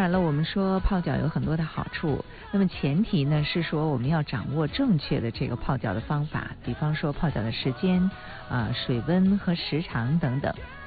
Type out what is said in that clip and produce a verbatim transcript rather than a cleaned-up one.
来了，我们说泡脚有很多的好处，那么前提呢是说我们要掌握正确的这个泡脚的方法，比方说泡脚的时间啊、水温和时长等等。